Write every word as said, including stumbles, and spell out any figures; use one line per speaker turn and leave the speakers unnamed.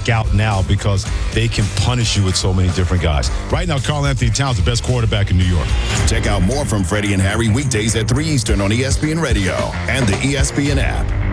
scout now because they can punish you with so many different guys. Right now, Karl Anthony Towns, the best quarterback in New York.
Check out more from Freddie and Harry weekdays at three Eastern on E S P N Radio and the E S P N app.